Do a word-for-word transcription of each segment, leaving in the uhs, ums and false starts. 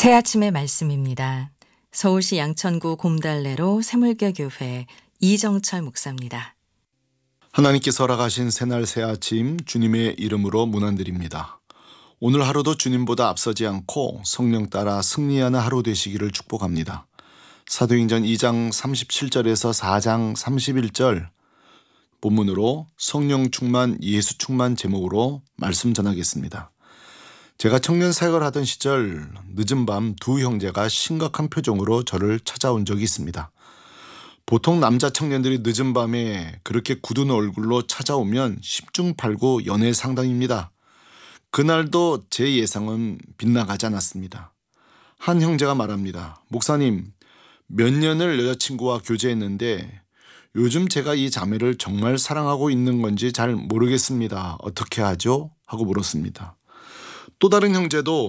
새아침의 말씀입니다. 서울시 양천구 곰달래로 새물교 교회 이정철 목사입니다. 하나님께서 허락하신 새날 새아침 주님의 이름으로 문안드립니다. 오늘 하루도 주님보다 앞서지 않고 성령 따라 승리하는 하루 되시기를 축복합니다. 사도행전 이 장 삼십칠 절에서 사 장 삼십일 절 본문으로 성령 충만 예수 충만 제목으로 말씀 전하겠습니다. 제가 청년 사역을 하던 시절 늦은 밤 두 형제가 심각한 표정으로 저를 찾아온 적이 있습니다. 보통 남자 청년들이 늦은 밤에 그렇게 굳은 얼굴로 찾아오면 십중팔구 연애 상당입니다. 그날도 제 예상은 빗나가지 않았습니다. 한 형제가 말합니다. 목사님, 몇 년을 여자친구와 교제했는데 요즘 제가 이 자매를 정말 사랑하고 있는 건지 잘 모르겠습니다. 어떻게 하죠? 하고 물었습니다. 또 다른 형제도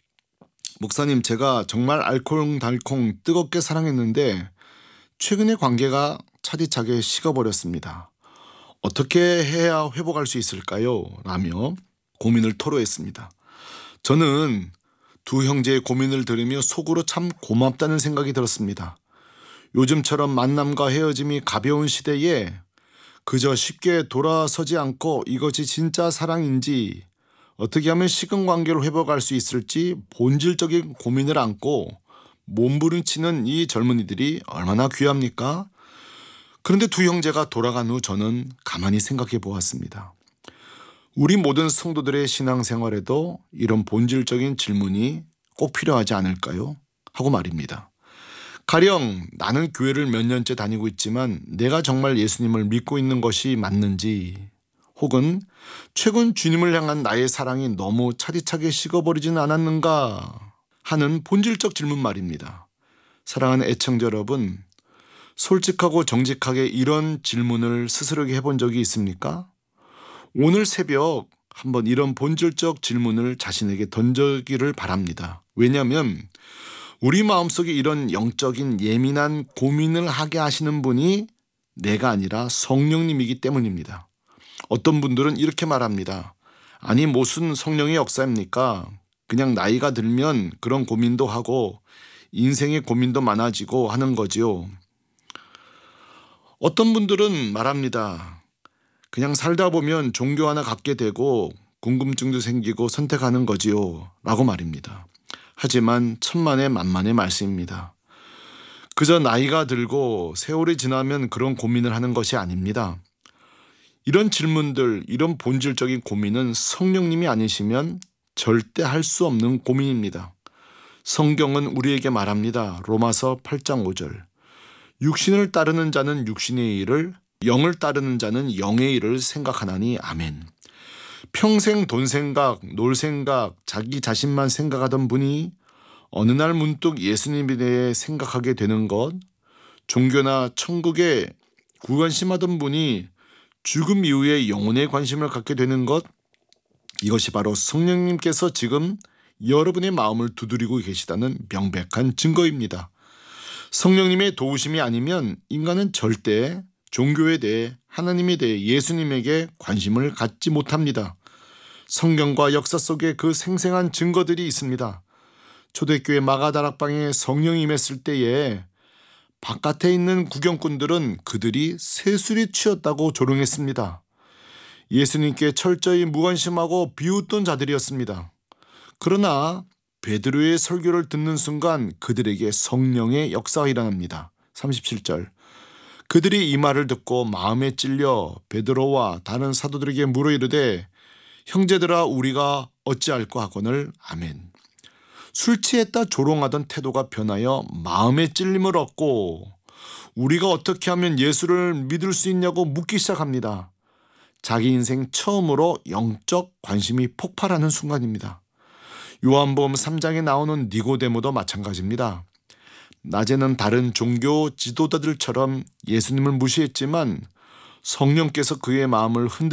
목사님, 제가 정말 알콩달콩 뜨겁게 사랑했는데 최근에 관계가 차디차게 식어버렸습니다. 어떻게 해야 회복할 수 있을까요? 라며 고민을 토로했습니다. 저는 두 형제의 고민을 들으며 속으로 참 고맙다는 생각이 들었습니다. 요즘처럼 만남과 헤어짐이 가벼운 시대에 그저 쉽게 돌아서지 않고 이것이 진짜 사랑인지 어떻게 하면 식은 관계를 회복할 수 있을지 본질적인 고민을 안고 몸부림치는 이 젊은이들이 얼마나 귀합니까? 그런데 두 형제가 돌아간 후 저는 가만히 생각해 보았습니다. 우리 모든 성도들의 신앙생활에도 이런 본질적인 질문이 꼭 필요하지 않을까요? 하고 말입니다. 가령 나는 교회를 몇 년째 다니고 있지만 내가 정말 예수님을 믿고 있는 것이 맞는지, 혹은 최근 주님을 향한 나의 사랑이 너무 차디차게 식어버리진 않았는가 하는 본질적 질문 말입니다. 사랑하는 애청자 여러분, 솔직하고 정직하게 이런 질문을 스스로에게 해본 적이 있습니까? 오늘 새벽 한번 이런 본질적 질문을 자신에게 던지기를 바랍니다. 왜냐하면 우리 마음속에 이런 영적인 예민한 고민을 하게 하시는 분이 내가 아니라 성령님이기 때문입니다. 어떤 분들은 이렇게 말합니다. 아니 무슨 성령의 역사입니까? 그냥 나이가 들면 그런 고민도 하고 인생의 고민도 많아지고 하는 거지요. 어떤 분들은 말합니다. 그냥 살다 보면 종교 하나 갖게 되고 궁금증도 생기고 선택하는 거지요. 라고 말입니다. 하지만 천만의 만만의 말씀입니다. 그저 나이가 들고 세월이 지나면 그런 고민을 하는 것이 아닙니다. 이런 질문들, 이런 본질적인 고민은 성령님이 아니시면 절대 할 수 없는 고민입니다. 성경은 우리에게 말합니다. 로마서 팔 장 오 절. 육신을 따르는 자는 육신의 일을, 영을 따르는 자는 영의 일을 생각하나니 아멘. 평생 돈 생각, 놀 생각, 자기 자신만 생각하던 분이 어느 날 문득 예수님에 대해 생각하게 되는 것, 종교나 천국에 구관심하던 분이 죽음 이후에 영혼에 관심을 갖게 되는 것, 이것이 바로 성령님께서 지금 여러분의 마음을 두드리고 계시다는 명백한 증거입니다. 성령님의 도우심이 아니면 인간은 절대 종교에 대해, 하나님에 대해, 예수님에게 관심을 갖지 못합니다. 성경과 역사 속에 그 생생한 증거들이 있습니다. 초대교회 마가다락방에 성령이 임했을 때에 바깥에 있는 구경꾼들은 그들이 세술이 취했다고 조롱했습니다. 예수님께 철저히 무관심하고 비웃던 자들이었습니다. 그러나 베드로의 설교를 듣는 순간 그들에게 성령의 역사가 일어납니다. 삼십칠 절. 그들이 이 말을 듣고 마음에 찔려 베드로와 다른 사도들에게 물어 이르되 형제들아 우리가 어찌할까 하거늘 아멘. 술 취했다 조롱하던 태도가 변하여 마음의 찔림을 얻고 우리가 어떻게 하면 예수를 믿을 수 있냐고 묻기 시작합니다. 자기 인생 처음으로 영적 관심이 폭발하는 순간입니다. 요한복음 삼 장에 나오는 니고데모도 마찬가지입니다. 낮에는 다른 종교 지도자들처럼 예수님을 무시했지만 성령께서 그의 마음을 흔들